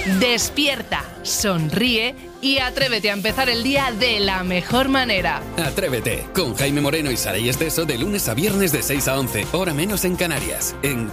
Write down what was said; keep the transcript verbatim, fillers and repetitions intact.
Despierta, sonríe y atrévete a empezar el día de la mejor manera. Atrévete, con Jaime Moreno y Saray Esteso de lunes a viernes de seis a once, hora menos en Canarias, en